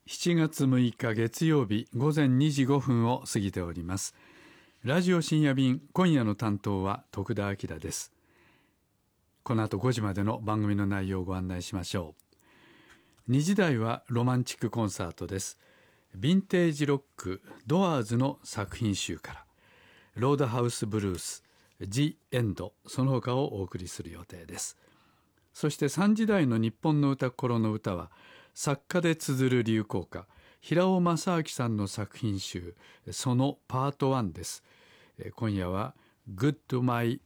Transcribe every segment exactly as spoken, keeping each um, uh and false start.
しちがつむいか月曜日午前にじごふんを過ぎております。ラジオ深夜便、今夜の担当は徳田明です。この後ごじまでの番組の内容をご案内しましょう。にじ台はロマンチックコンサートです。ヴィンテージロックドアーズの作品集からロードハウスブルース、ジ・エンド、その他をお送りする予定です。そしてさんじ台の日本の歌心の歌は作家で綴る流行歌、平尾正明さんの作品集、そのパートワンです。今夜は Good My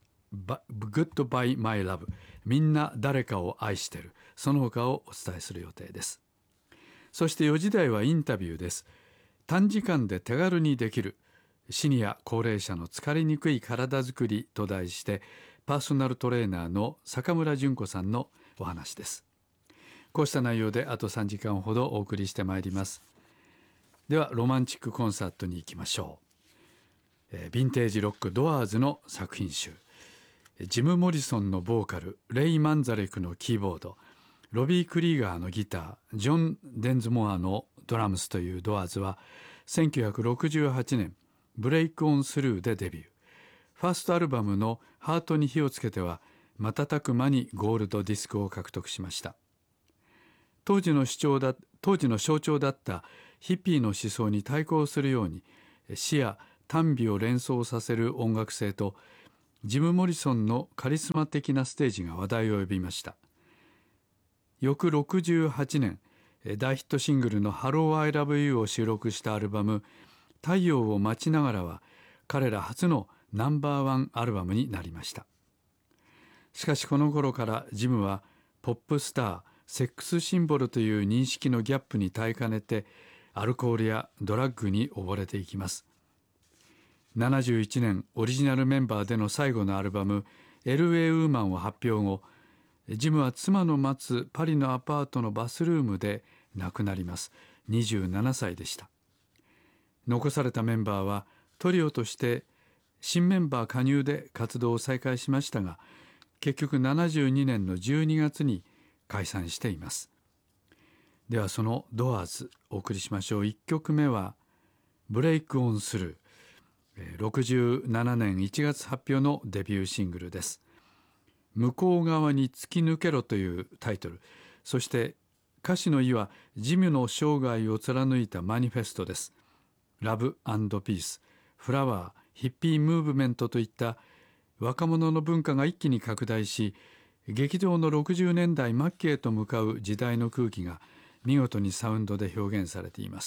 Goodbye My Love、 みんな誰かを愛してる、その他をお伝えする予定です。そしてよじ台はインタビューです。短時間で手軽にできるシニア高齢者の疲れにくい体づくりと題して、パーソナルトレーナーの坂村純子さんのお話です。こうした内容であとさんじかんほどお送りしてまいります。ではロマンチックコンサートに行きましょう。えー、ヴィンテージロックドアーズの作品集、ジム・モリソンのボーカル、レイ・マンザレクのキーボード、ロビー・クリーガーのギター、ジョン・デンズモアのドラムスというドアーズはせんきゅうひゃくろくじゅうはちねんブレイク・オン・スルーでデビュー。ファーストアルバムのハートに火をつけては瞬く間にゴールドディスクを獲得しました。当時の主張だ当時の象徴だったヒッピーの思想に対抗するように、死や短美を連想させる音楽性とジム・モリソンのカリスマ的なステージが話題を呼びました。翌ろくじゅうはちねん、大ヒットシングルのハロー・アイ・ラブ・ユーを収録したアルバム太陽を待ちながらは彼ら初のナンバーワンアルバムになりました。しかしこの頃からジムはポップスター、セックスシンボルという認識のギャップに耐えかねて、アルコールやドラッグに溺れていきます。ななじゅういちねんオリジナルメンバーでの最後のアルバム エルエー ウーマンを発表後、ジムは妻の待つパリのアパートのバスルームで亡くなります。にじゅうななさいでした。残されたメンバーはトリオとして新メンバー加入で活動を再開しましたが、結局ななじゅうにねんのじゅうにがつに解散しています。ではそのドアーズお送りしましょう。いっきょくめはブレイクオンスルー、ろくじゅうななねんいちがつ発表のデビューシングルです。向こう側に突き抜けろというタイトル、そして歌詞の意はジムの生涯を貫いたマニフェストです。ラブ&ピース、フラワー、ヒッピームーブメントといった若者の文化が一気に拡大し、激動のろくじゅうねんだい末期へと向かう時代の空気が見事にサウンドで表現されています。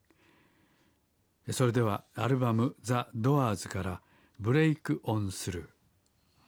それではアルバムザ・ドアーズからブレイクオンスルー。